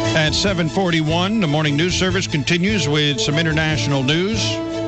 At 7:41, the morning news service continues with some international news.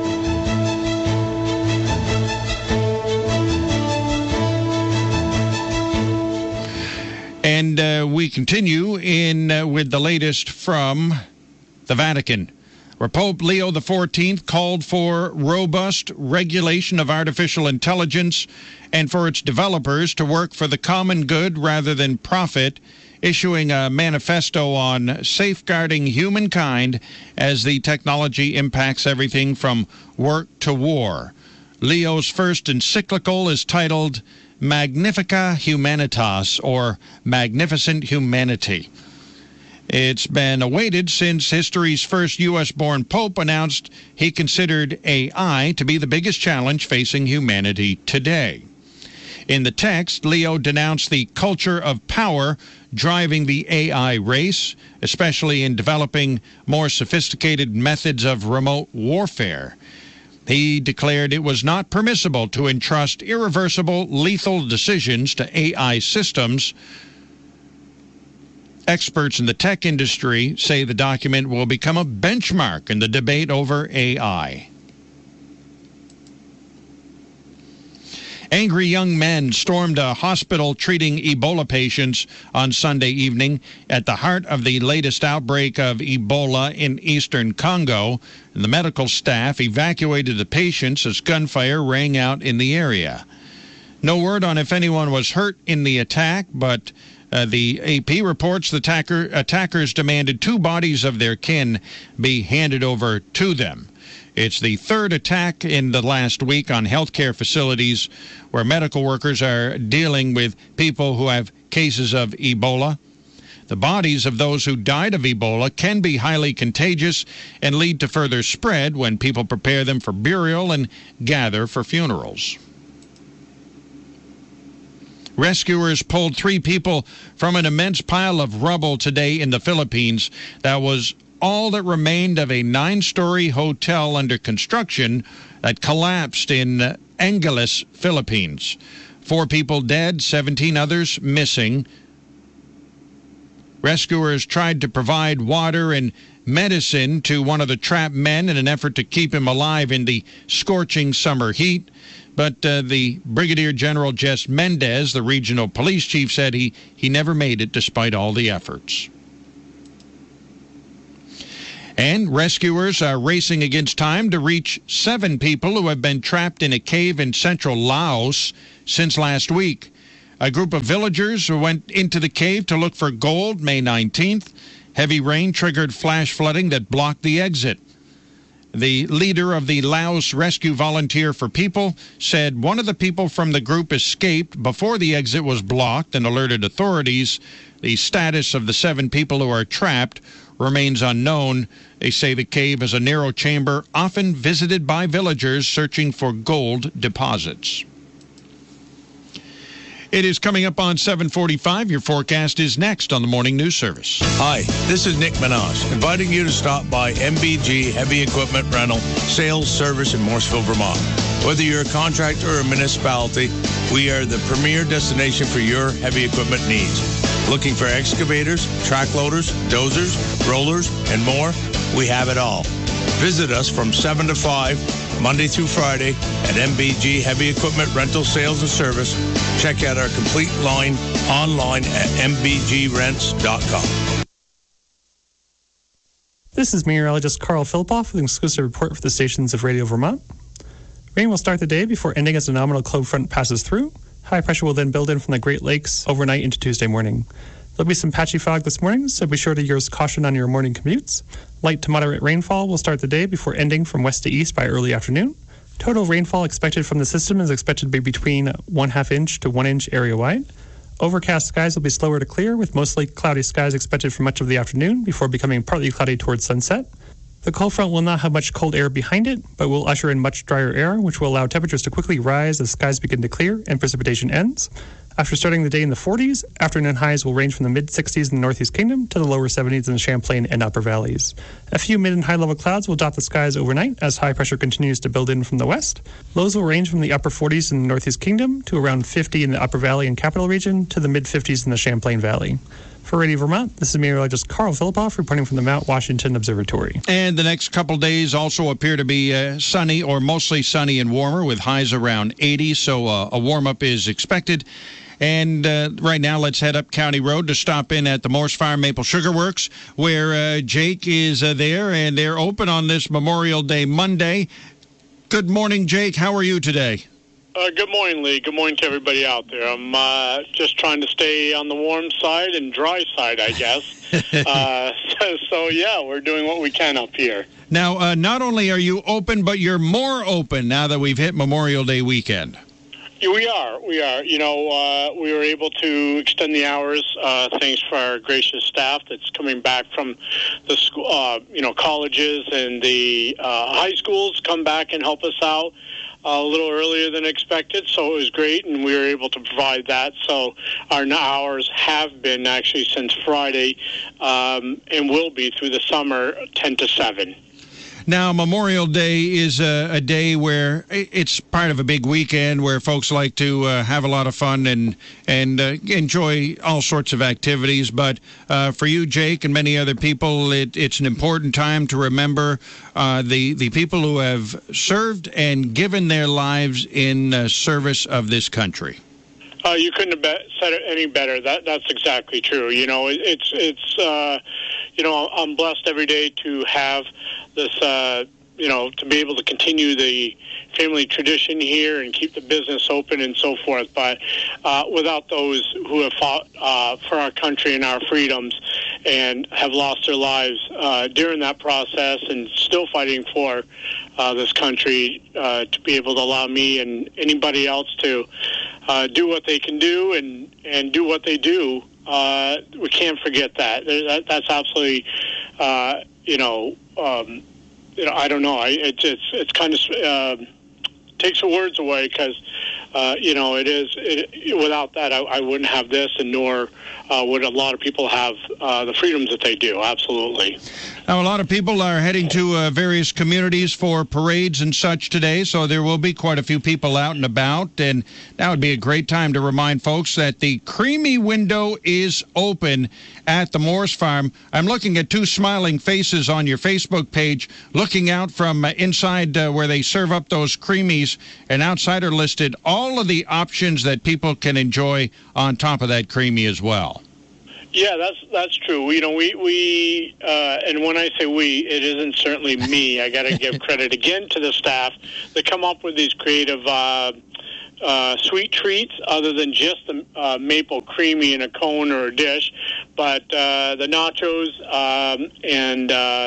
And we continue with the latest from the Vatican, where Pope Leo XIV called for robust regulation of artificial intelligence and for its developers to work for the common good rather than profit, issuing a manifesto on safeguarding humankind as the technology impacts everything from work to war. Leo's first encyclical is titled Magnifica Humanitas, or Magnificent Humanity. It's been awaited since history's first U.S.-born pope announced he considered AI to be the biggest challenge facing humanity today. In the text, Leo denounced the culture of power driving the AI race, especially in developing more sophisticated methods of remote warfare. He declared it was not permissible to entrust irreversible, lethal decisions to AI systems. Experts in the tech industry say the document will become a benchmark in the debate over AI. Angry young men stormed a hospital treating Ebola patients on Sunday evening at the heart of the latest outbreak of Ebola in eastern Congo. The medical staff evacuated the patients as gunfire rang out in the area. No word on if anyone was hurt in the attack, but the AP reports the attackers demanded 2 bodies of their kin be handed over to them. It's the third attack in the last week on healthcare facilities where medical workers are dealing with people who have cases of Ebola. The bodies of those who died of Ebola can be highly contagious and lead to further spread when people prepare them for burial and gather for funerals. Rescuers pulled 3 people from an immense pile of rubble today in the Philippines. That was all that remained of a 9-story hotel under construction that collapsed in Angeles, Philippines. 4 people dead, 17 others missing. Rescuers tried to provide water and medicine to one of the trapped men in an effort to keep him alive in the scorching summer heat. But the Brigadier General Jess Mendez, the regional police chief, said he never made it despite all the efforts. And rescuers are racing against time to reach 7 people who have been trapped in a cave in central Laos since last week. A group of villagers went into the cave to look for gold May 19th. Heavy rain triggered flash flooding that blocked the exit. The leader of the Laos Rescue Volunteer for People said one of the people from the group escaped before the exit was blocked and alerted authorities. The status of the 7 people who are trapped remains unknown. They say the cave is a narrow chamber often visited by villagers searching for gold deposits. It is coming up on 7:45. Your forecast is next on the Morning News Service. Hi, this is Nick Minaj, inviting you to stop by MBG Heavy Equipment Rental Sales Service in Morrisville, Vermont. Whether you're a contractor or a municipality, we are the premier destination for your heavy equipment needs. Looking for excavators, track loaders, dozers, rollers, and more? We have it all. Visit us from 7 to 5, Monday through Friday, at MBG Heavy Equipment Rental Sales and Service. Check out our complete line online at mbgrents.com. This is meteorologist Carl Philpoff with an exclusive report for the stations of Radio Vermont. Rain will start the day before ending as a nominal cloud front passes through. High pressure will then build in from the Great Lakes overnight into Tuesday morning. There'll be some patchy fog this morning, so be sure to use caution on your morning commutes. Light to moderate rainfall will start the day before ending from west to east by early afternoon. Total rainfall expected from the system is expected to be between 1/2 inch to 1 inch area-wide. Overcast skies will be slower to clear, with mostly cloudy skies expected for much of the afternoon before becoming partly cloudy towards sunset. The cold front will not have much cold air behind it, but will usher in much drier air, which will allow temperatures to quickly rise as skies begin to clear and precipitation ends. After starting the day in the 40s, afternoon highs will range from the mid-60s in the Northeast Kingdom to the lower 70s in the Champlain and Upper Valleys. A few mid- and high-level clouds will dot the skies overnight as high pressure continues to build in from the west. Lows will range from the upper 40s in the Northeast Kingdom to around 50 in the Upper Valley and Capital Region to the mid-50s in the Champlain Valley. For Radio Vermont, this is meteorologist Carl Philippoff reporting from the Mount Washington Observatory. And the next couple days also appear to be sunny or mostly sunny and warmer with highs around 80, so a warm-up is expected. And right now, let's head up County Road to stop in at the Morse Farm Maple Sugar Works, where Jake is there, and they're open on this Memorial Day Monday. Good morning, Jake. How are you today? Good morning, Lee. Good morning to everybody out there. I'm just trying to stay on the warm side and dry side, I guess. So, yeah, we're doing what we can up here. Now, not only are you open, but you're more open now that we've hit Memorial Day weekend. Yeah, we are. You know, we were able to extend the hours thanks for our gracious staff that's coming back from the school, colleges and the high schools come back and help us out a little earlier than expected, so it was great, and we were able to provide that. So our hours have been actually since Friday and will be through the summer 10 to 7. Now, Memorial Day is a day where it's part of a big weekend where folks like to have a lot of fun and enjoy all sorts of activities. But for you, Jake, and many other people, it's an important time to remember the people who have served and given their lives in service of this country. You couldn't have said it any better. That's exactly true. You know, I'm blessed every day to have this, to be able to continue the family tradition here and keep the business open and so forth. But without those who have fought for our country and our freedoms and have lost their lives during that process and still fighting for this country, to be able to allow me and anybody else to do what they can do and do what they do, we can't forget that. That's absolutely, I don't know. It's kind of takes the words away because, without that, I wouldn't have this, and nor would a lot of people have the freedoms that they do. Absolutely. Now, a lot of people are heading to various communities for parades and such today, so there will be quite a few people out and about, and that would be a great time to remind folks that the Creamy window is open at the Morse Farm. I'm looking at two smiling faces on your Facebook page, looking out from inside where they serve up those creamies, and outside are listed all of the options that people can enjoy on top of that creamy as well. Yeah, that's true. You know, we and when I say we, it isn't certainly me. I got to give credit again to the staff that come up with these creative sweet treats, other than just the maple creamy in a cone or a dish, but the nachos and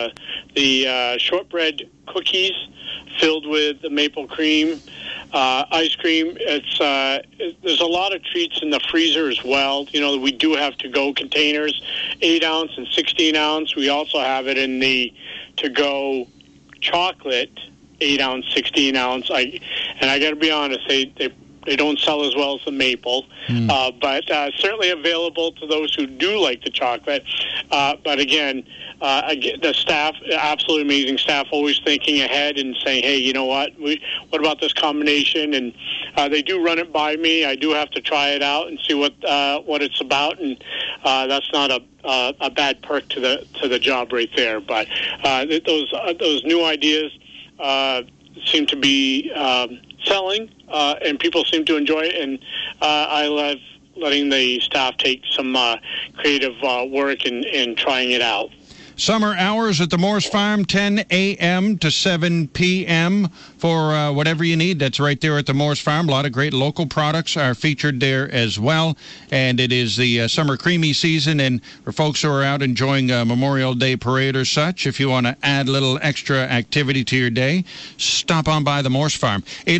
the shortbread cookies filled with the maple cream. Ice cream. There's a lot of treats in the freezer as well. You know, we do have to-go containers, 8-ounce and 16-ounce. We also have it in the to-go chocolate, 8-ounce, 16-ounce. I got to be honest, they don't sell as well as the maple, but certainly available to those who do like the chocolate. But again, the staff, absolutely amazing staff, always thinking ahead and saying, hey, you know what about this combination? And they do run it by me. I do have to try it out and see what it's about, and that's not a bad perk to the job right there. But those new ideas seem to be selling, and people seem to enjoy it, and I love letting the staff take some creative work and trying it out. Summer hours at the Morse Farm, 10 a.m. to 7 p.m. for whatever you need. That's right there at the Morse Farm. A lot of great local products are featured there as well. And it is the summer creamy season. And for folks who are out enjoying a Memorial Day parade or such, if you want to add a little extra activity to your day, stop on by the Morse Farm.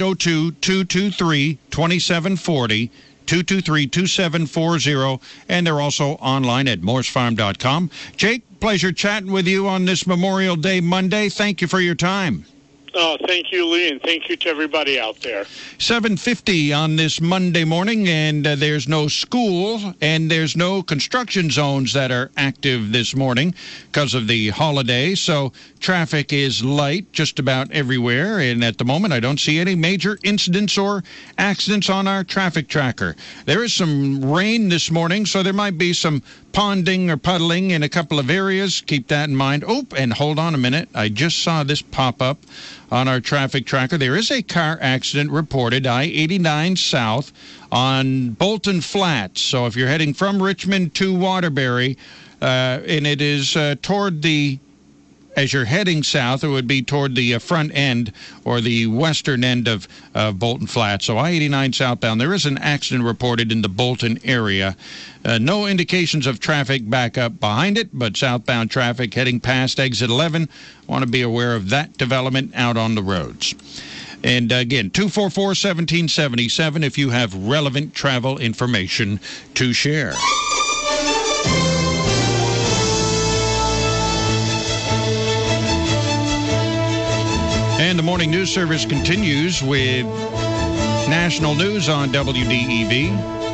802-223-2740. 223-2740, and they're also online at morsefarm.com. Jake, pleasure chatting with you on this Memorial Day Monday. Thank you for your time. Oh, thank you, Lee, and thank you to everybody out there. 7:50 on this Monday morning, and there's no school, and there's no construction zones that are active this morning because of the holiday, so traffic is light just about everywhere, and at the moment I don't see any major incidents or accidents on our traffic tracker. There is some rain this morning, so there might be some ponding or puddling in a couple of areas. Keep that in mind. Oh, and hold on a minute. I just saw this pop up on our traffic tracker. There is a car accident reported, I-89 South on Bolton Flats. So if you're heading from Richmond to Waterbury, and it is toward the, as you're heading south, it would be toward the front end or the western end of Bolton Flats. So I-89 southbound, there is an accident reported in the Bolton area. No indications of traffic backup behind it, but southbound traffic heading past exit 11. Want to be aware of that development out on the roads. And again, 244-1777 if you have relevant travel information to share. And the morning news service continues with national news on WDEV.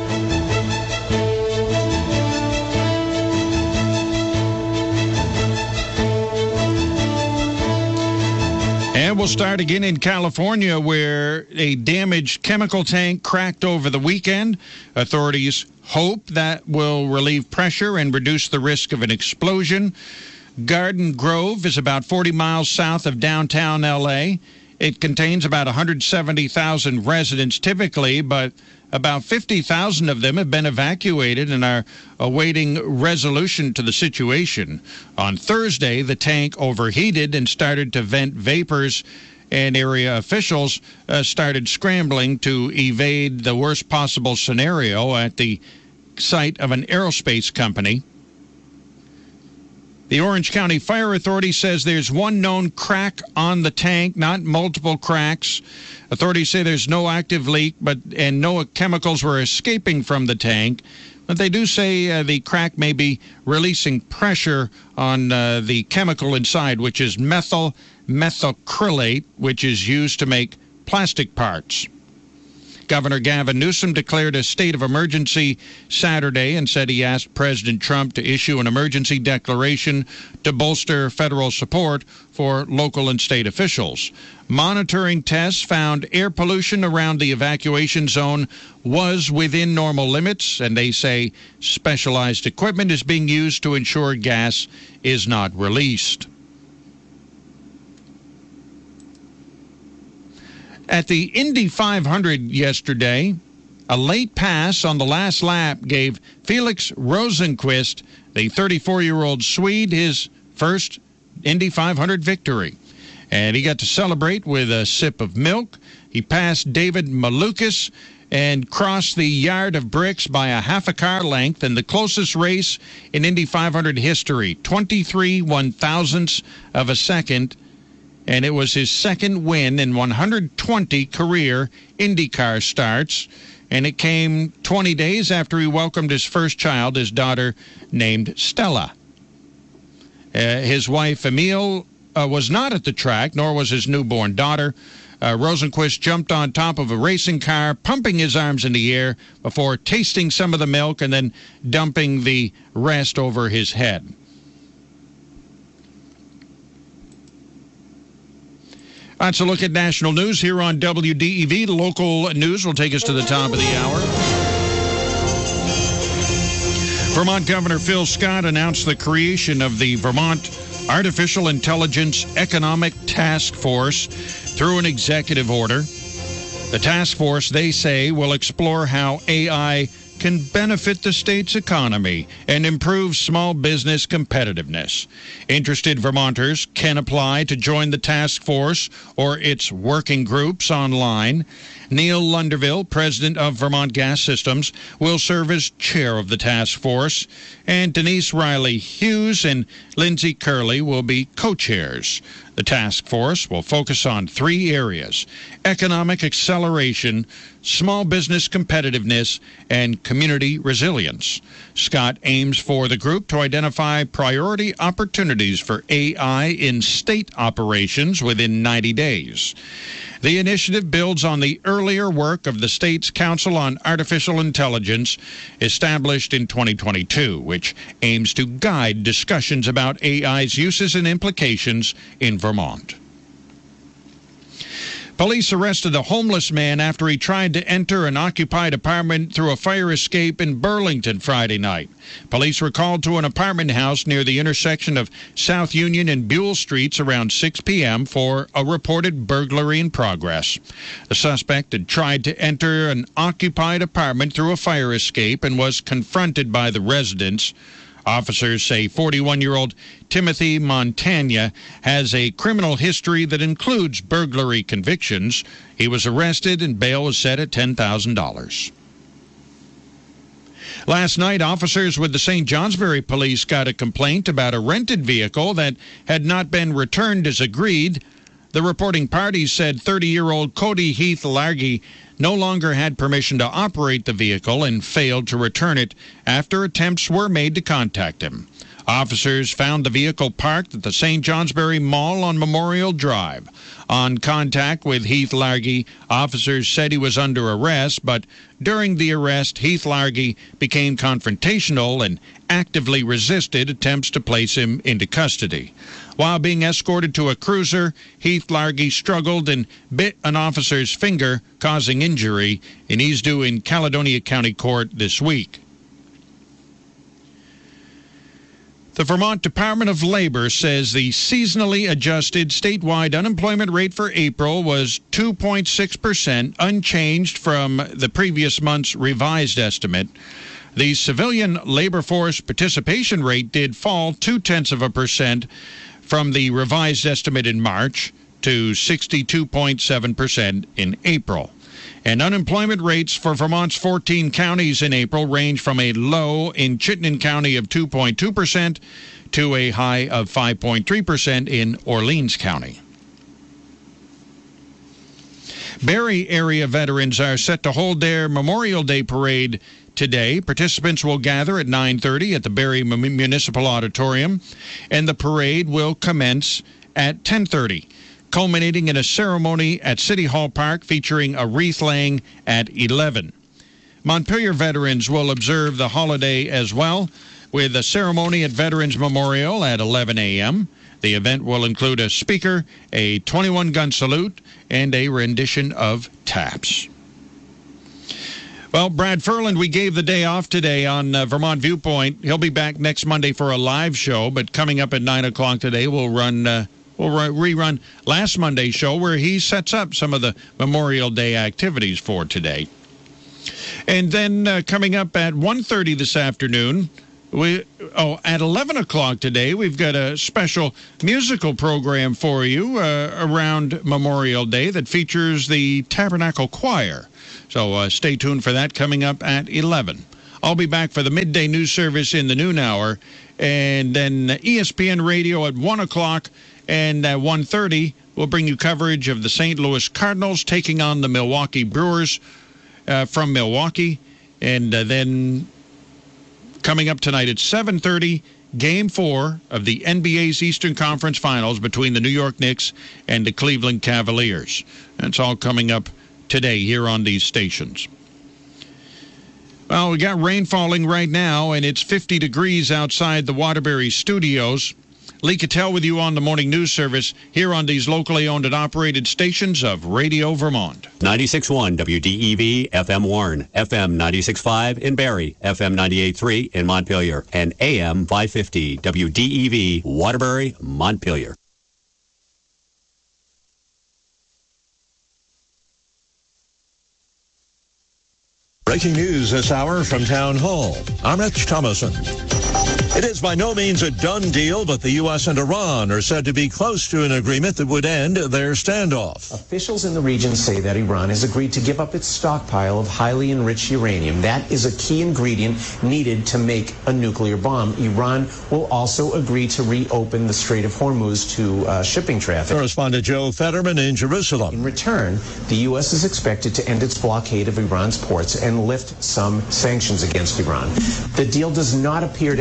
And we'll start again in California, where a damaged chemical tank cracked over the weekend. Authorities hope that will relieve pressure and reduce the risk of an explosion. Garden Grove is about 40 miles south of downtown L.A. It contains about 170,000 residents typically, but about 50,000 of them have been evacuated and are awaiting resolution to the situation. On Thursday, the tank overheated and started to vent vapors, and area officials started scrambling to evade the worst possible scenario at the site of an aerospace company. The Orange County Fire Authority says there's one known crack on the tank, not multiple cracks. Authorities say there's no active leak, and no chemicals were escaping from the tank. But they do say the crack may be releasing pressure on the chemical inside, which is methyl methacrylate, which is used to make plastic parts. Governor Gavin Newsom declared a state of emergency Saturday and said he asked President Trump to issue an emergency declaration to bolster federal support for local and state officials. Monitoring tests found air pollution around the evacuation zone was within normal limits, and they say specialized equipment is being used to ensure gas is not released. At the Indy 500 yesterday, a late pass on the last lap gave Felix Rosenqvist, the 34-year-old Swede, his first Indy 500 victory. And he got to celebrate with a sip of milk. He passed David Malukas and crossed the yard of bricks by a half a car length in the closest race in Indy 500 history, 23 one-thousandths of a second. And it was his second win in 120 career IndyCar starts. And it came 20 days after he welcomed his first child, his daughter named Stella. His wife, Emile, was not at the track, nor was his newborn daughter. Rosenqvist jumped on top of a racing car, pumping his arms in the air before tasting some of the milk and then dumping the rest over his head. That's a look at national news here on WDEV. The local news will take us to the top of the hour. Vermont Governor Phil Scott announced the creation of the Vermont Artificial Intelligence Economic Task Force through an executive order. The task force, they say, will explore how AI can benefit the state's economy and improve small business competitiveness. Interested Vermonters can apply to join the task force or its working groups online. Neil Lunderville, president of Vermont Gas Systems, will serve as chair of the task force, and Denise Riley Hughes and Lindsay Curley will be co-chairs. The task force will focus on three areas: economic acceleration, small business competitiveness, and community resilience. Scott aims for the group to identify priority opportunities for AI in state operations within 90 days. The initiative builds on the earlier work of the state's Council on Artificial Intelligence, established in 2022, which aims to guide discussions about AI's uses and implications in Vermont. Police arrested a homeless man after he tried to enter an occupied apartment through a fire escape in Burlington Friday night. Police were called to an apartment house near the intersection of South Union and Buell Streets around 6 p.m. for a reported burglary in progress. The suspect had tried to enter an occupied apartment through a fire escape and was confronted by the residents. Officers say 41-year-old Timothy Montagna has a criminal history that includes burglary convictions. He was arrested and bail was set at $10,000. Last night, officers with the St. Johnsbury Police got a complaint about a rented vehicle that had not been returned as agreed. The reporting parties said 30-year-old Cody Heath Largy no longer had permission to operate the vehicle and failed to return it after attempts were made to contact him. Officers found the vehicle parked at the St. Johnsbury Mall on Memorial Drive. On contact with Heath Largy, officers said he was under arrest, but during the arrest, Heath Largy became confrontational and actively resisted attempts to place him into custody. While being escorted to a cruiser, Heath Largy struggled and bit an officer's finger, causing injury, and he's due in Caledonia County Court this week. The Vermont Department of Labor says the seasonally adjusted statewide unemployment rate for April was 2.6%, unchanged from the previous month's revised estimate. The civilian labor force participation rate did fall 0.2% from the revised estimate in March to 62.7% in April. And unemployment rates for Vermont's 14 counties in April range from a low in Chittenden County of 2.2% to a high of 5.3% in Orleans County. Barrie area veterans are set to hold their Memorial Day parade today. Participants will gather at 9:30 at the Barrie Municipal Auditorium, and the parade will commence at 10:30. Culminating in a ceremony at City Hall Park featuring a wreath laying at 11. Montpelier veterans will observe the holiday as well, with a ceremony at Veterans Memorial at 11 a.m. The event will include a speaker, a 21-gun salute, and a rendition of taps. Well, Brad Ferland, we gave the day off today on Vermont Viewpoint. He'll be back next Monday for a live show, but coming up at 9 o'clock today, we'll rerun last Monday's show where he sets up some of the Memorial Day activities for today. And then coming up at 1:30 this afternoon, at 11 o'clock today, we've got a special musical program for you around Memorial Day that features the Tabernacle Choir. So stay tuned for that coming up at 11. I'll be back for the midday news service in the noon hour, and then ESPN Radio at 1 o'clock. And at 1:30, we'll bring you coverage of the St. Louis Cardinals taking on the Milwaukee Brewers from Milwaukee. And then coming up tonight at 7:30, Game 4 of the NBA's Eastern Conference Finals between the New York Knicks and the Cleveland Cavaliers. That's all coming up today here on these stations. Well, we got rain falling right now, and it's 50 degrees outside the Waterbury studios. Lee Cattell with you on the morning news service here on these locally owned and operated stations of Radio Vermont. 96.1 WDEV FM Warren, FM 96.5 in Barrie, FM 98.3 in Montpelier, and AM 550 WDEV Waterbury, Montpelier. Breaking news this hour from Town Hall. I'm Rich Thomason. It is by no means a done deal, but the U.S. and Iran are said to be close to an agreement that would end their standoff. Officials in the region say that Iran has agreed to give up its stockpile of highly enriched uranium. That is a key ingredient needed to make a nuclear bomb. Iran will also agree to reopen the Strait of Hormuz to shipping traffic. Correspondent Joe Fetterman in Jerusalem. In return, the U.S. is expected to end its blockade of Iran's ports and lift some sanctions against Iran. The deal does not appear to end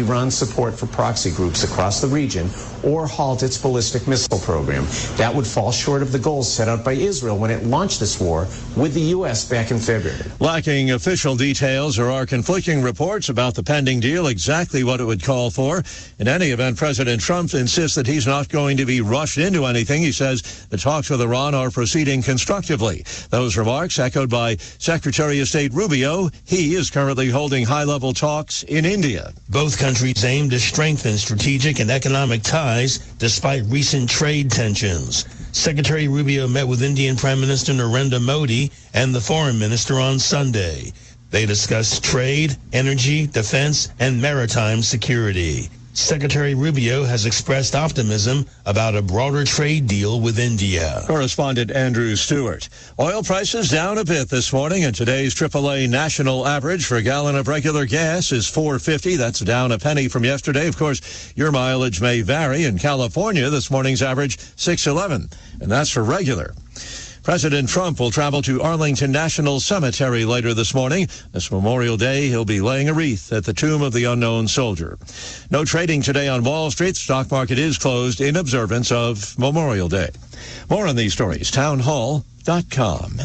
Iran's support for proxy groups across the region or halt its ballistic missile program. That would fall short of the goals set out by Israel when it launched this war with the U.S. back in February. Lacking official details, there are conflicting reports about the pending deal, exactly what it would call for. In any event, President Trump insists that he's not going to be rushed into anything. He says the talks with Iran are proceeding constructively. Those remarks echoed by Secretary of State Rubio. He is currently holding high-level talks in India. Both countries aim to strengthen strategic and economic ties despite recent trade tensions. Secretary Rubio met with Indian Prime Minister Narendra Modi and the Foreign Minister on Sunday. They discussed trade, energy, defense, and maritime security. Secretary Rubio has expressed optimism about a broader trade deal with India. Correspondent Andrew Stewart. Oil prices down a bit this morning, and today's AAA national average for a gallon of regular gas is $4.50. That's down a penny from yesterday. Of course, your mileage may vary. In California, this morning's average $6.11, and that's for regular. President Trump will travel to Arlington National Cemetery later this morning. This Memorial Day, he'll be laying a wreath at the tomb of the unknown soldier. No trading today on Wall Street. The stock market is closed in observance of Memorial Day. More on these stories, townhall.com.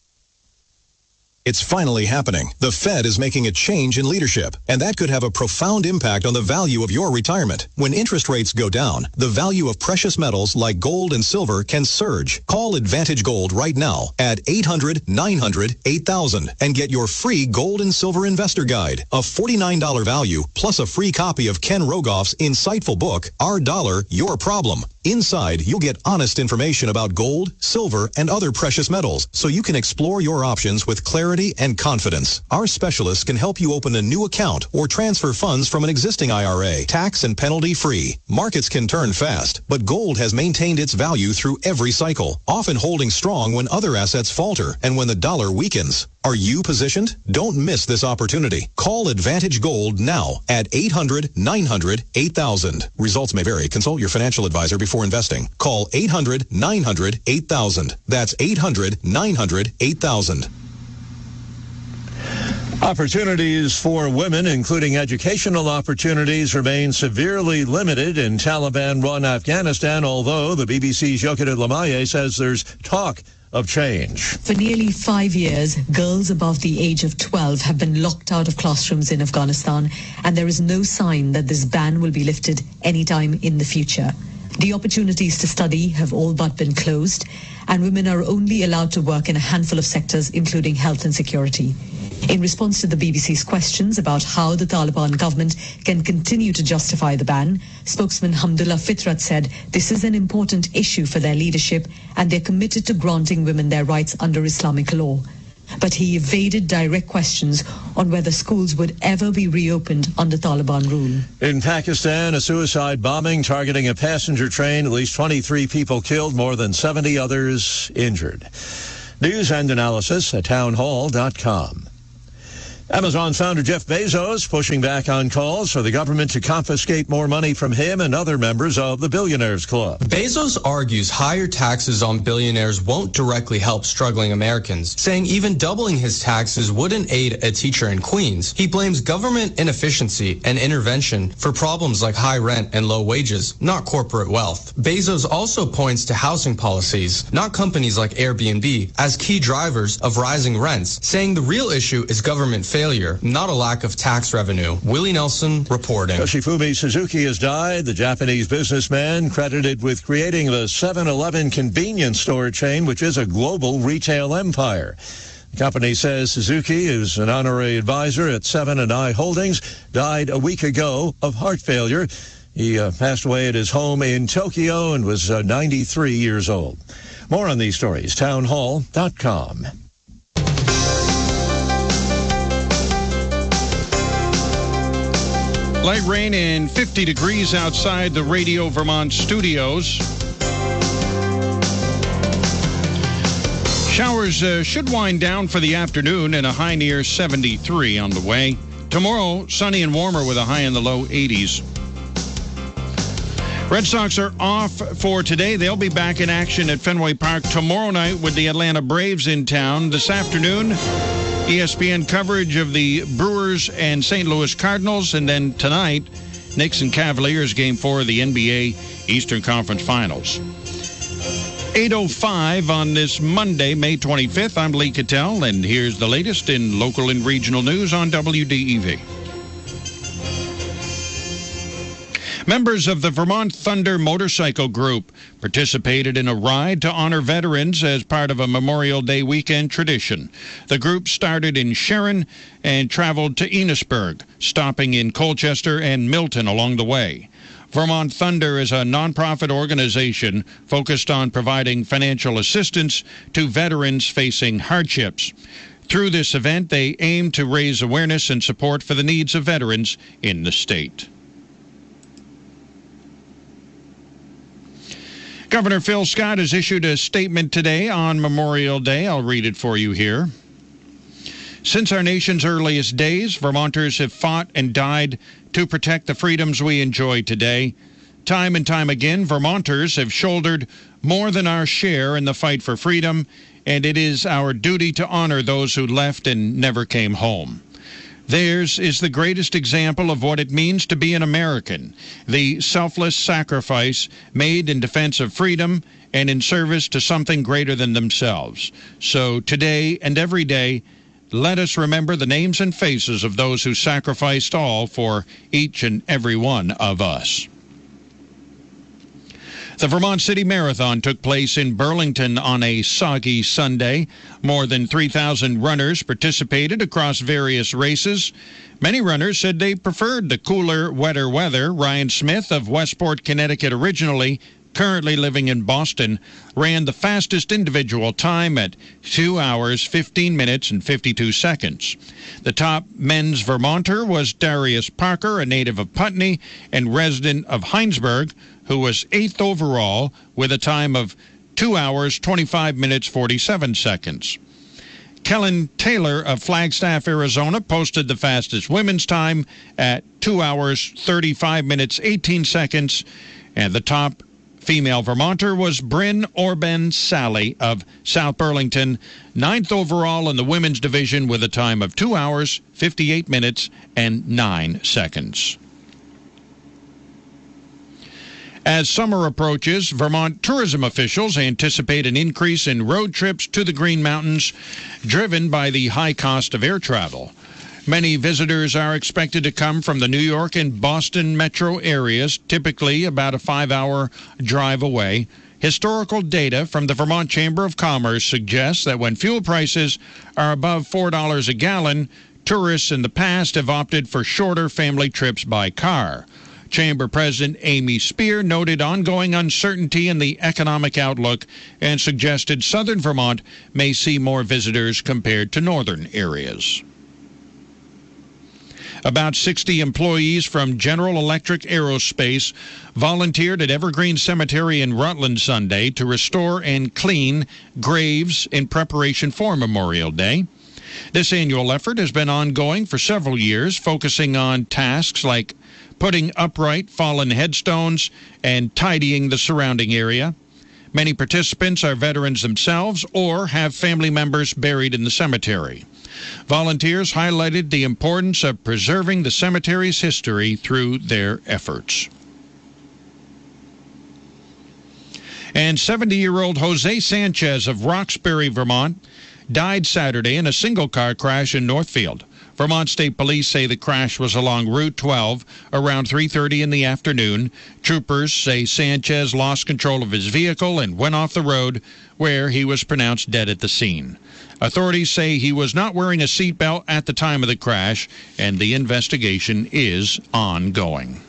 It's finally happening. The Fed is making a change in leadership, and that could have a profound impact on the value of your retirement. When interest rates go down, the value of precious metals like gold and silver can surge. Call Advantage Gold right now at 800-900-8000 and get your free gold and silver investor guide, a $49 value, plus a free copy of Ken Rogoff's insightful book, Our Dollar, Your Problem. Inside, you'll get honest information about gold, silver, and other precious metals, so you can explore your options with clarity and confidence. Our specialists can help you open a new account or transfer funds from an existing IRA, tax and penalty free. Markets can turn fast, but gold has maintained its value through every cycle, often holding strong when other assets falter and when the dollar weakens. Are you positioned? Don't miss this opportunity. Call Advantage Gold now at 800-900-8000. Results may vary. Consult your financial advisor before investing. Call 800-900-8000. That's 800-900-8000. Opportunities for women, including educational opportunities, remain severely limited in Taliban-run Afghanistan, although the BBC's Yochid Lamaye says there's talk of change. For nearly 5 years, girls above the age of 12 have been locked out of classrooms in Afghanistan, and there is no sign that this ban will be lifted anytime in the future. The opportunities to study have all but been closed, and women are only allowed to work in a handful of sectors, including health and security. In response to the BBC's questions about how the Taliban government can continue to justify the ban, spokesman Hamdullah Fitrat said this is an important issue for their leadership and they're committed to granting women their rights under Islamic law. But he evaded direct questions on whether schools would ever be reopened under Taliban rule. In Pakistan, a suicide bombing targeting a passenger train, at least 23 people killed, more than 70 others injured. News and analysis at townhall.com. Amazon founder Jeff Bezos pushing back on calls for the government to confiscate more money from him and other members of the Billionaires Club. Bezos argues higher taxes on billionaires won't directly help struggling Americans, saying even doubling his taxes wouldn't aid a teacher in Queens. He blames government inefficiency and intervention for problems like high rent and low wages, not corporate wealth. Bezos also points to housing policies, not companies like Airbnb, as key drivers of rising rents, saying the real issue is government failure, not a lack of tax revenue. Willie Nelson reporting. Yoshifumi Suzuki has died. The Japanese businessman credited with creating the 7-Eleven convenience store chain, which is a global retail empire. The company says Suzuki, who's an honorary advisor at Seven & I Holdings, died a week ago of heart failure. He passed away at his home in Tokyo and was 93 years old. More on these stories, townhall.com. Light rain and 50 degrees outside the Radio Vermont studios. Showers should wind down for the afternoon and a high near 73 on the way. Tomorrow, sunny and warmer with a high in the low 80s. Red Sox are off for today. They'll be back in action at Fenway Park tomorrow night with the Atlanta Braves in town. This afternoon, ESPN coverage of the Brewers and St. Louis Cardinals. And then tonight, Knicks and Cavaliers, Game 4 of the NBA Eastern Conference Finals. 8:05 on this Monday, May 25th. I'm Lee Cattell, and here's the latest in local and regional news on WDEV. Members of the Vermont Thunder Motorcycle Group participated in a ride to honor veterans as part of a Memorial Day weekend tradition. The group started in Sharon and traveled to Enosburg, stopping in Colchester and Milton along the way. Vermont Thunder is a nonprofit organization focused on providing financial assistance to veterans facing hardships. Through this event, they aim to raise awareness and support for the needs of veterans in the state. Governor Phil Scott has issued a statement today on Memorial Day. I'll read it for you here. Since our nation's earliest days, Vermonters have fought and died to protect the freedoms we enjoy today. Time and time again, Vermonters have shouldered more than our share in the fight for freedom, and it is our duty to honor those who left and never came home. Theirs is the greatest example of what it means to be an American, the selfless sacrifice made in defense of freedom and in service to something greater than themselves. So today and every day, let us remember the names and faces of those who sacrificed all for each and every one of us. The Vermont City Marathon took place in Burlington on a soggy Sunday. More than 3,000 runners participated across various races. Many runners said they preferred the cooler, wetter weather. Ryan Smith of Westport, Connecticut originally, currently living in Boston, ran the fastest individual time at 2 hours, 15 minutes, and 52 seconds. The top men's Vermonter was Darius Parker, a native of Putney and resident of Heinsberg, who was 8th overall with a time of 2 hours, 25 minutes, 47 seconds. Kellen Taylor of Flagstaff, Arizona, posted the fastest women's time at 2 hours, 35 minutes, 18 seconds. And the top female Vermonter was Bryn Orben Sally of South Burlington, 9th overall in the women's division with a time of 2 hours, 58 minutes, and 9 seconds. As summer approaches, Vermont tourism officials anticipate an increase in road trips to the Green Mountains, driven by the high cost of air travel. Many visitors are expected to come from the New York and Boston metro areas, typically about a 5-hour drive away. Historical data from the Vermont Chamber of Commerce suggests that when fuel prices are above $4 a gallon, tourists in the past have opted for shorter family trips by car. Chamber President Amy Spear noted ongoing uncertainty in the economic outlook and suggested southern Vermont may see more visitors compared to northern areas. About 60 employees from General Electric Aerospace volunteered at Evergreen Cemetery in Rutland Sunday to restore and clean graves in preparation for Memorial Day. This annual effort has been ongoing for several years, focusing on tasks like putting upright fallen headstones and tidying the surrounding area. Many participants are veterans themselves or have family members buried in the cemetery. Volunteers highlighted the importance of preserving the cemetery's history through their efforts. And 70-year-old Jose Sanchez of Roxbury, Vermont, died Saturday in a single-car crash in Northfield. Vermont State Police say the crash was along Route 12 around 3:30 in the afternoon. Troopers say Sanchez lost control of his vehicle and went off the road, where he was pronounced dead at the scene. Authorities say he was not wearing a seatbelt at the time of the crash, and the investigation is ongoing.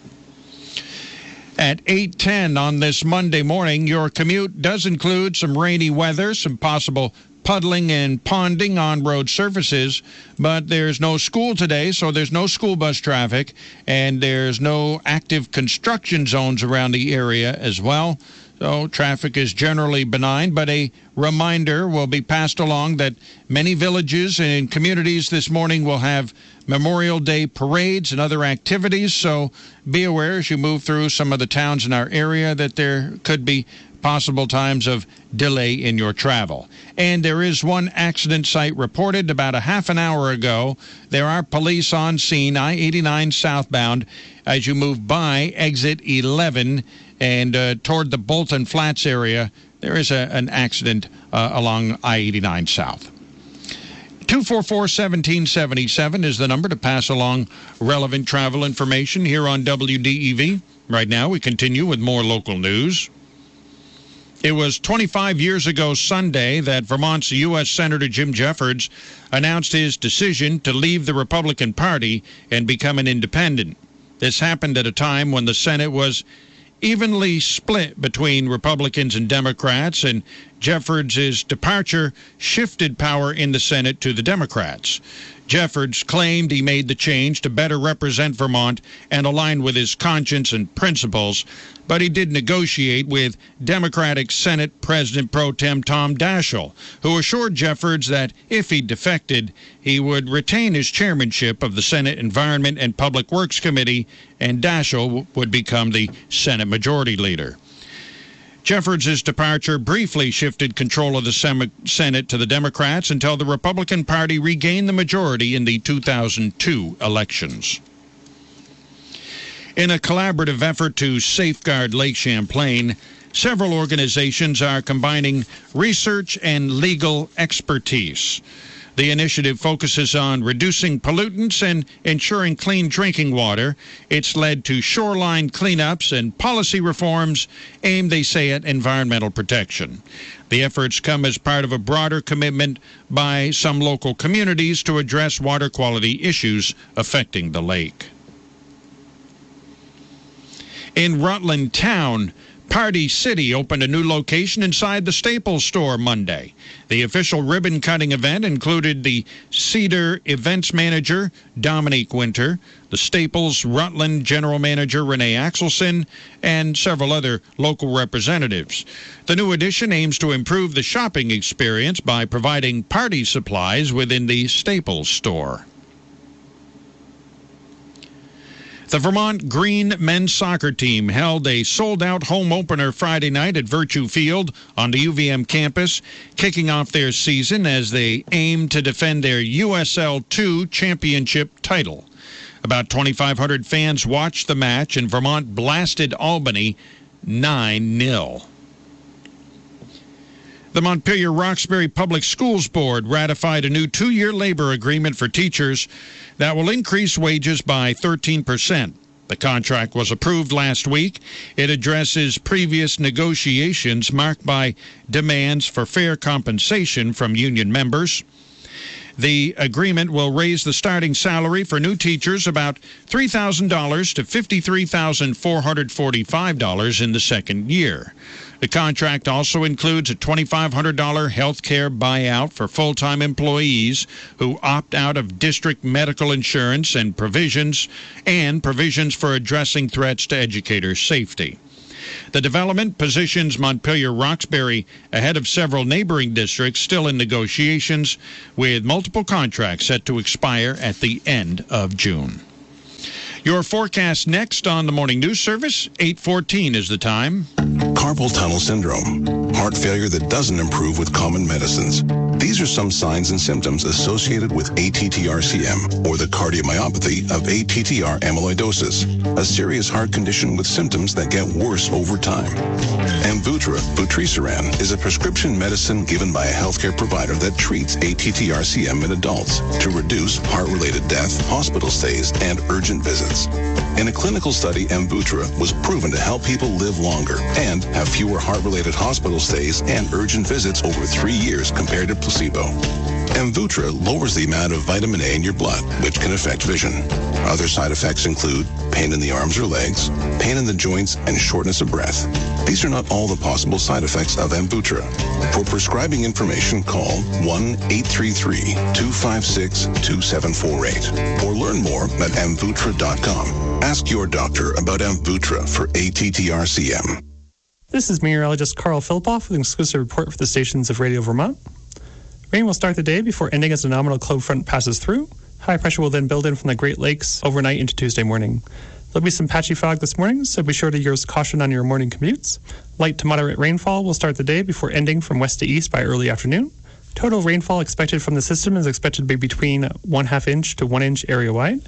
At 8:10 on this Monday morning, your commute does include some rainy weather, some possible puddling and ponding on road surfaces, but there's no school today, so there's no school bus traffic, and there's no active construction zones around the area as well. So traffic is generally benign, but a reminder will be passed along that many villages and communities this morning will have Memorial Day parades and other activities, so be aware as you move through some of the towns in our area that there could be possible times of delay in your travel. And there is one accident site reported about a half an hour ago. There are police on scene, I-89 southbound, as you move by exit 11 and toward the Bolton Flats area. There is an accident along I-89 South. 244-1777 is the number to pass along relevant travel information here on WDEV. Right now, we continue with more local news. It was 25 years ago Sunday that Vermont's U.S. Senator Jim Jeffords announced his decision to leave the Republican Party and become an independent. This happened at a time when the Senate was evenly split between Republicans and Democrats, and Jeffords' departure shifted power in the Senate to the Democrats. Jeffords claimed he made the change to better represent Vermont and align with his conscience and principles, but he did negotiate with Democratic Senate President Pro Tem Tom Daschle, who assured Jeffords that if he defected, he would retain his chairmanship of the Senate Environment and Public Works Committee, and Daschle would become the Senate Majority Leader. Jeffords' departure briefly shifted control of the Senate to the Democrats until the Republican Party regained the majority in the 2002 elections. In a collaborative effort to safeguard Lake Champlain, several organizations are combining research and legal expertise. The initiative focuses on reducing pollutants and ensuring clean drinking water. It's led to shoreline cleanups and policy reforms aimed, they say, at environmental protection. The efforts come as part of a broader commitment by some local communities to address water quality issues affecting the lake. In Rutland Town, Party City opened a new location inside the Staples store Monday. The official ribbon-cutting event included the Cedar events manager, Dominique Winter, the Staples Rutland general manager, Renee Axelson, and several other local representatives. The new addition aims to improve the shopping experience by providing party supplies within the Staples store. The Vermont Green men's soccer team held a sold-out home opener Friday night at Virtue Field on the UVM campus, kicking off their season as they aim to defend their USL II championship title. About 2,500 fans watched the match, and Vermont blasted Albany 9-0. The Montpelier Roxbury Public Schools Board ratified a new 2-year labor agreement for teachers that will increase wages by 13%. The contract was approved last week. It addresses previous negotiations marked by demands for fair compensation from union members. The agreement will raise the starting salary for new teachers about $3,000 to $53,445 in the second year. The contract also includes a $2,500 health care buyout for full-time employees who opt out of district medical insurance and provisions for addressing threats to educator safety. The development positions Montpelier Roxbury ahead of several neighboring districts still in negotiations, with multiple contracts set to expire at the end of June. Your forecast next on the Morning News Service. 8:14 is the time. Carpal tunnel syndrome, heart failure that doesn't improve with common medicines. These are some signs and symptoms associated with ATTR-CM, or the cardiomyopathy of ATTR amyloidosis, a serious heart condition with symptoms that get worse over time. Amvuttra, vutrisiran, is a prescription medicine given by a healthcare provider that treats ATTR-CM in adults to reduce heart-related death, hospital stays, and urgent visits. In a clinical study, Amvuttra was proven to help people live longer and have fewer heart-related hospital stays and urgent visits over 3 years compared to placebo. Amvuttra lowers the amount of vitamin A in your blood, which can affect vision. Other side effects include pain in the arms or legs, pain in the joints, and shortness of breath. These are not all the possible side effects of Amvuttra. For prescribing information, call 1-833-256-2748 or learn more at amvuttra.com. Ask your doctor about Amvuttra for ATTR-CM. This is meteorologist Carl Philpoff with an exclusive report for the stations of Radio Vermont. Rain will start the day before ending as a nominal cloud front passes through. High pressure will then build in from the Great Lakes overnight into Tuesday morning. There'll be some patchy fog this morning, so be sure to use caution on your morning commutes. Light to moderate rainfall will start the day before ending from west to east by early afternoon. Total rainfall expected from the system is expected to be between 1/2 inch to 1 inch area-wide.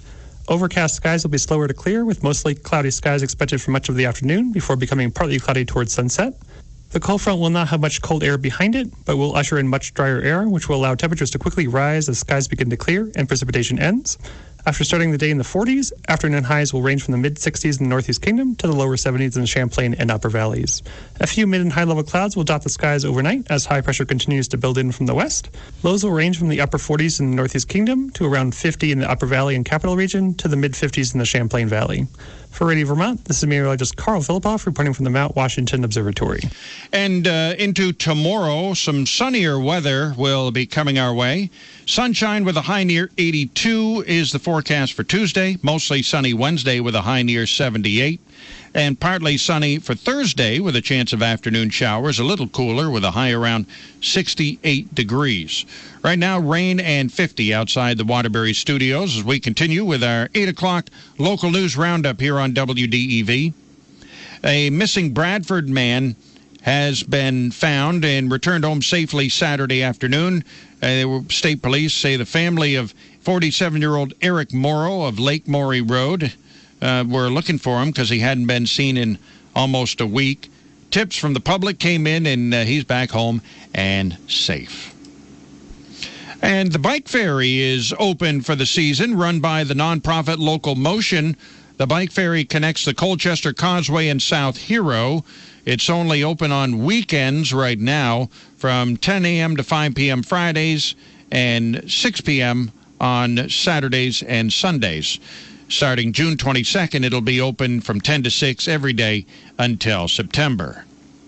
Overcast skies will be slower to clear, with mostly cloudy skies expected for much of the afternoon before becoming partly cloudy towards sunset. The cold front will not have much cold air behind it, but will usher in much drier air, which will allow temperatures to quickly rise as skies begin to clear and precipitation ends. After starting the day in the 40s, afternoon highs will range from the mid-60s in the Northeast Kingdom to the lower 70s in the Champlain and Upper Valleys. A few mid- and high-level clouds will dot the skies overnight as high pressure continues to build in from the west. Lows will range from the upper 40s in the Northeast Kingdom to around 50 in the Upper Valley and Capital Region to the mid-50s in the Champlain Valley. For Radio Vermont, this is meteorologist Carl Philippoff reporting from the Mount Washington Observatory. And into tomorrow, some sunnier weather will be coming our way. Sunshine with a high near 82 is the forecast for Tuesday. Mostly sunny Wednesday with a high near 78. And partly sunny for Thursday with a chance of afternoon showers. A little cooler with a high around 68 degrees. Right now, rain and 50 outside the Waterbury studios as we continue with our 8 o'clock local news roundup here on WDEV. A missing Bradford man has been found and returned home safely Saturday afternoon. State police say the family of 47-year-old Eric Morrow of Lake Morey Road were looking for him because he hadn't been seen in almost a week. Tips from the public came in, and he's back home and safe. And the bike ferry is open for the season, run by the nonprofit Local Motion. The bike ferry connects the Colchester Causeway and South Hero. It's only open on weekends right now from 10 a.m. to 5 p.m. Fridays and 6 p.m. on Saturdays and Sundays. Starting June 22nd, it'll be open from 10 to 6 every day until September.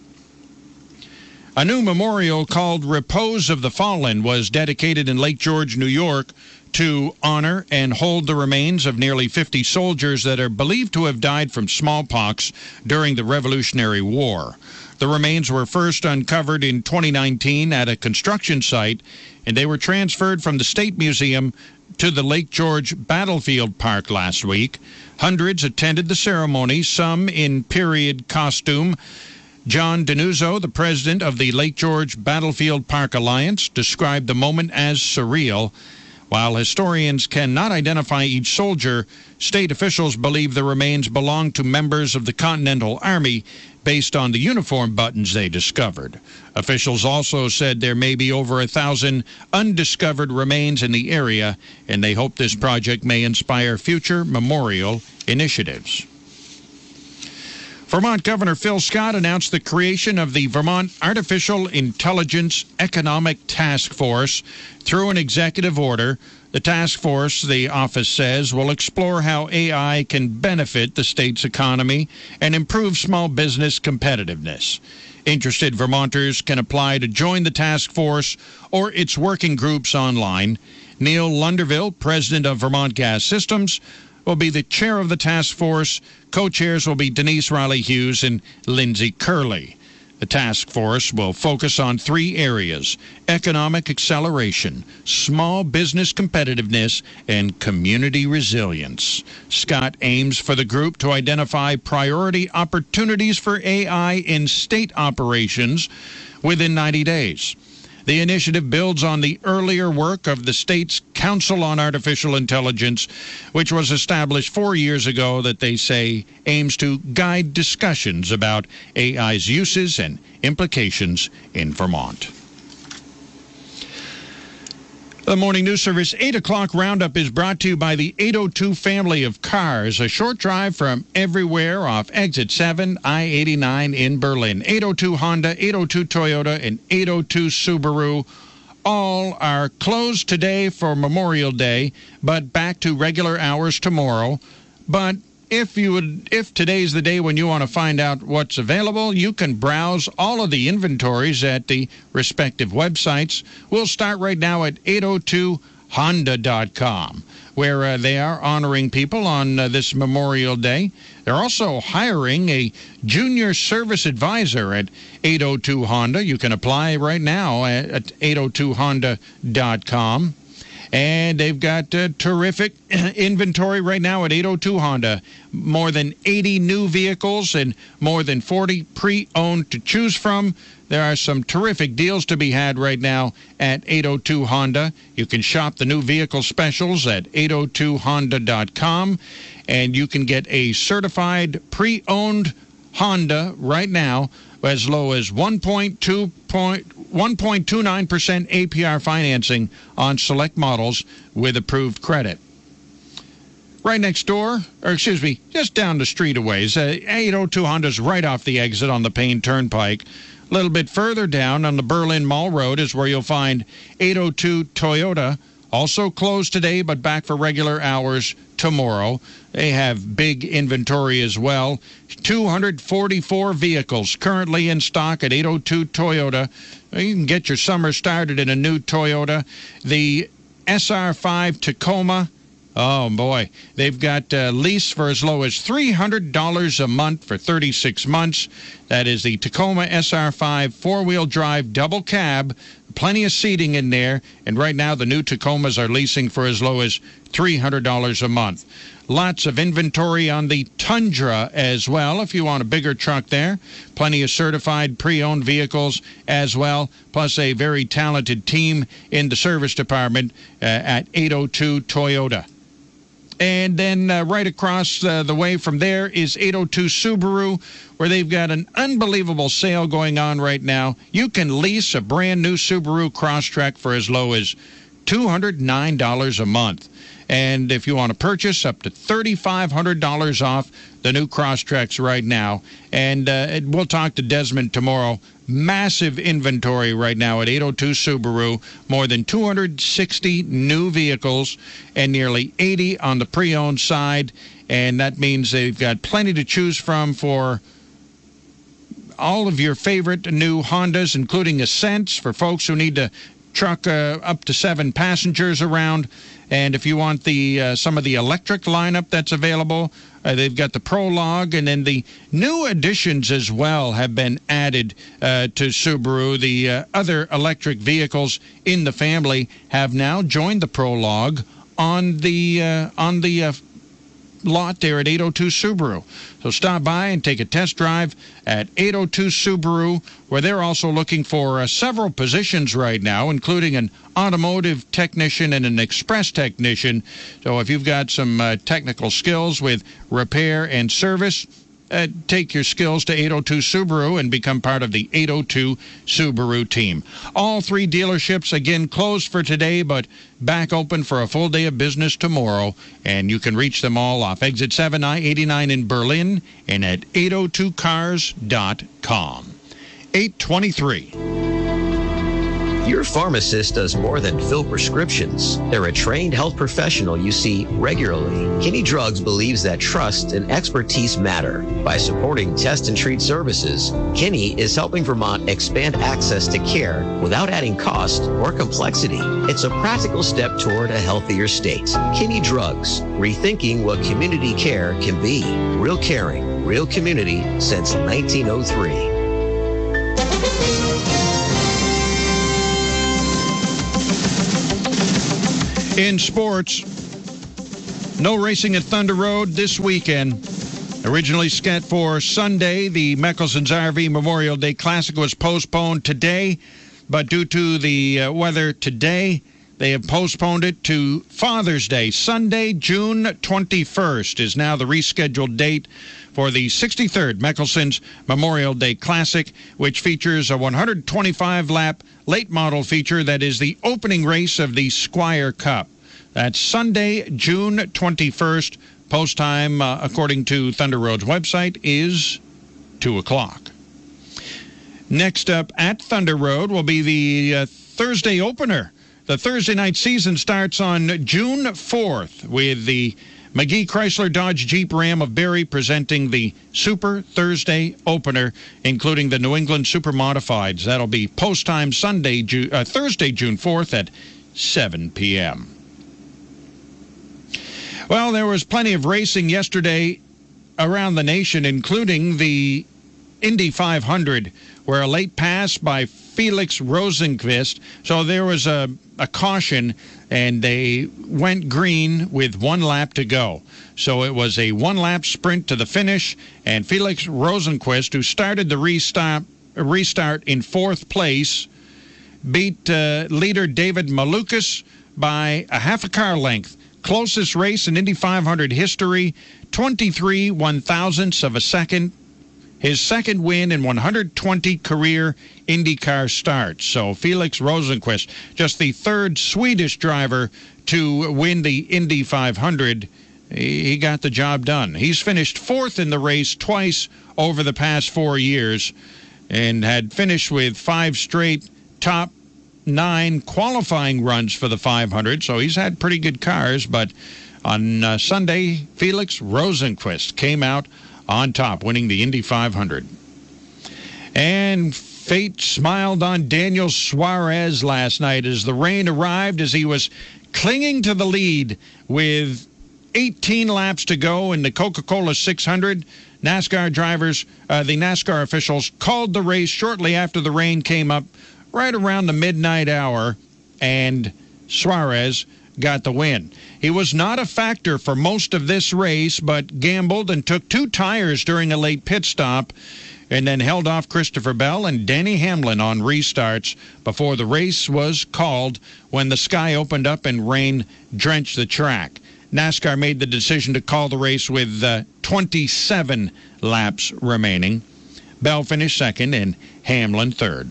A new memorial called Repose of the Fallen was dedicated in Lake George, New York, to honor and hold the remains of nearly 50 soldiers that are believed to have died from smallpox during the Revolutionary War. The remains were first uncovered in 2019 at a construction site, and they were transferred from the State Museum to the Lake George Battlefield Park last week. Hundreds attended the ceremony, some in period costume. John Denuzzo, the president of the Lake George Battlefield Park Alliance, described the moment as surreal. While historians cannot identify each soldier, state officials believe the remains belong to members of the Continental Army based on the uniform buttons they discovered. Officials also said there may be over 1,000 undiscovered remains in the area, and they hope this project may inspire future memorial initiatives. Vermont Governor Phil Scott announced the creation of the Vermont Artificial Intelligence Economic Task Force through an executive order. The task force, the office says, will explore how AI can benefit the state's economy and improve small business competitiveness. Interested Vermonters can apply to join the task force or its working groups online. Neil Lunderville, president of Vermont Gas Systems, will be the chair of the task force. Co-chairs will be Denise Riley-Hughes and Lindsay Curley. The task force will focus on 3 areas: economic acceleration, small business competitiveness, and community resilience. Scott aims for the group to identify priority opportunities for AI in state operations within 90 days. The initiative builds on the earlier work of the state's Council on Artificial Intelligence, which was established 4 years ago, that they say aims to guide discussions about AI's uses and implications in Vermont. The Morning News Service 8 o'clock roundup is brought to you by the 802 family of cars, a short drive from everywhere off Exit 7, I-89 in Berlin. 802 Honda, 802 Toyota, and 802 Subaru. All are closed today for Memorial Day, but back to regular hours tomorrow. But if today's the day when you want to find out what's available, you can browse all of the inventories at the respective websites. We'll start right now at 802honda.com, where they are honoring people on this Memorial Day. They're also hiring a junior service advisor at 802 Honda. You can apply right now at 802honda.com. And they've got terrific inventory right now at 802 Honda. More than 80 new vehicles and more than 40 pre-owned to choose from. There are some terrific deals to be had right now at 802 Honda. You can shop the new vehicle specials at 802honda.com, and you can get a certified pre-owned Honda right now as low as 1.29% APR financing on select models with approved credit. Right next door, just down the street a ways, 802 Honda's right off the exit on the Payne Turnpike. A little bit further down on the Berlin Mall Road is where you'll find 802 Toyota, also closed today but back for regular hours tomorrow. They have big inventory as well. 244 vehicles currently in stock at 802 Toyota. You can get your summer started in a new Toyota. The SR5 Tacoma, oh boy, they've got lease for as low as $300 a month for 36 months. That is the Tacoma SR5 four-wheel drive double cab. Plenty of seating in there, and right now the new Tacomas are leasing for as low as $300 a month. Lots of inventory on the Tundra as well, if you want a bigger truck there. Plenty of certified pre-owned vehicles as well, plus a very talented team in the service department at 802 Toyota. And then right across the way from there is 802 Subaru, where they've got an unbelievable sale going on right now. You can lease a brand new Subaru Crosstrek for as low as $209 a month. And if you want to purchase, up to $3,500 off the new Crosstreks right now. And we'll talk to Desmond tomorrow. Massive inventory right now at 802 Subaru. More than 260 new vehicles and nearly 80 on the pre-owned side. And that means they've got plenty to choose from for all of your favorite new Hondas, including Ascents for folks who need to truck up to 7 passengers around. And if you want the some of the electric lineup that's available, they've got the Prologue, and then the new additions as well have been added to Subaru. The other electric vehicles in the family have now joined the Prologue on the lot there at 802 Subaru. So stop by and take a test drive at 802 Subaru, where they're also looking for several positions right now, including an automotive technician and an express technician. So if you've got some technical skills with repair and service, take your skills to 802 Subaru and become part of the 802 Subaru team. All 3 dealerships, again, closed for today, but back open for a full day of business tomorrow. And you can reach them all off Exit 7 I-89 in Berlin and at 802cars.com. 8:23. Your pharmacist does more than fill prescriptions. They're a trained health professional you see regularly. Kinney Drugs believes that trust and expertise matter. By supporting test and treat services, Kinney is helping Vermont expand access to care without adding cost or complexity. It's a practical step toward a healthier state. Kinney Drugs, rethinking what community care can be. Real caring, real community since 1903. In sports, no racing at Thunder Road this weekend. Originally set for Sunday, the Meckelson's RV Memorial Day Classic was postponed today, but due to the weather today, they have postponed it to Father's Day. Sunday, June 21st is now the rescheduled date for the 63rd Meckelson's Memorial Day Classic, which features a 125-lap late model feature that is the opening race of the Squire Cup. That's Sunday, June 21st. Post time, according to Thunder Road's website, is 2 o'clock. Next up at Thunder Road will be the Thursday opener. The Thursday night season starts on June 4th with the McGee Chrysler Dodge Jeep Ram of Barrie presenting the Super Thursday opener, including the New England Super Modifieds. That'll be post time Thursday, June 4th at 7 p.m. Well, there was plenty of racing yesterday around the nation, including the Indy 500, where a late pass by Felix Rosenqvist. So there was a caution, and they went green with 1 lap to go. So it was a 1-lap sprint to the finish, and Felix Rosenqvist, who started the restart in 4th place, beat leader David Malukas by a half a car length. Closest race in Indy 500 history, 23 1/1000ths of a second. His second win in 120 career IndyCar starts. So Felix Rosenqvist, just the 3rd Swedish driver to win the Indy 500. He got the job done. He's finished 4th in the race twice over the past 4 years and had finished with 5 straight top 9 qualifying runs for the 500. So he's had pretty good cars. But on Sunday, Felix Rosenqvist came out on top, winning the Indy 500. And fate smiled on Daniel Suarez last night as the rain arrived, as he was clinging to the lead with 18 laps to go in the Coca-Cola 600. NASCAR drivers, the NASCAR officials, called the race shortly after the rain came up, right around the midnight hour, and Suarez got the win. He was not a factor for most of this race, but gambled and took 2 tires during a late pit stop, and then held off Christopher Bell and Denny Hamlin on restarts before the race was called when the sky opened up and rain drenched the track. NASCAR made the decision to call the race with 27 laps remaining. Bell finished 2nd and Hamlin 3rd.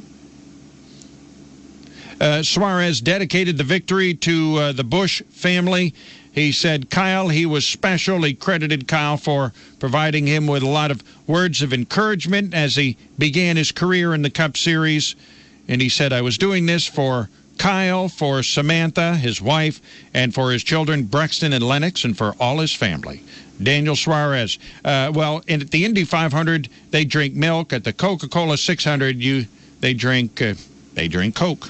Suarez dedicated the victory to the Busch family. He said Kyle, he was special. He credited Kyle for providing him with a lot of words of encouragement as he began his career in the Cup Series. And he said, I was doing this for Kyle, for Samantha, his wife, and for his children, Brexton and Lennox, and for all his family. Daniel Suarez. At the Indy 500, they drink milk. At the Coca-Cola 600, they drink Coke.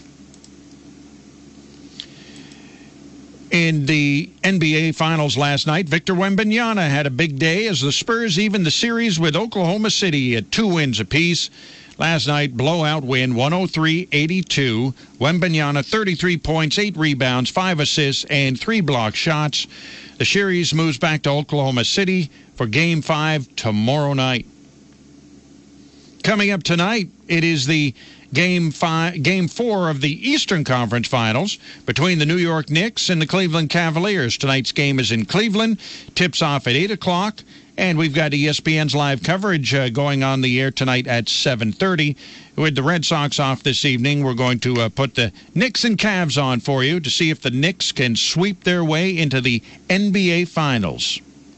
In the NBA Finals last night, Victor Wembanyama had a big day as the Spurs evened the series with Oklahoma City at 2 wins apiece. Last night, blowout win, 103-82. Wembanyama, 33 points, 8 rebounds, 5 assists, and 3 block shots. The series moves back to Oklahoma City for Game 5 tomorrow night. Coming up tonight, it is the Game 4 of the Eastern Conference Finals between the New York Knicks and the Cleveland Cavaliers. Tonight's game is in Cleveland. Tips off at 8 o'clock. And we've got ESPN's live coverage going on the air tonight at 7:30. With the Red Sox off this evening, we're going to put the Knicks and Cavs on for you to see if the Knicks can sweep their way into the NBA Finals.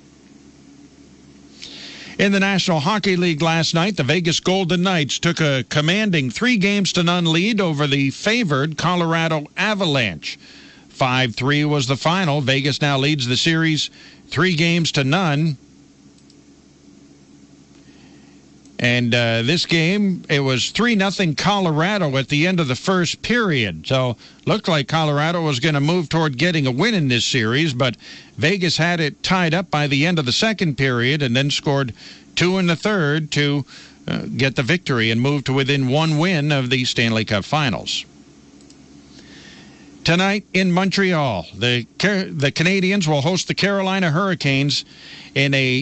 In the National Hockey League last night, the Vegas Golden Knights took a commanding 3-0 lead over the favored Colorado Avalanche. 5-3 was the final. Vegas now leads the series 3-0. And this game, it was 3-0 Colorado at the end of the first period. So looked like Colorado was going to move toward getting a win in this series, but Vegas had it tied up by the end of the second period and then scored 2 in the third to get the victory and move to within 1 win of the Stanley Cup Finals. Tonight in Montreal, the Canadiens will host the Carolina Hurricanes in a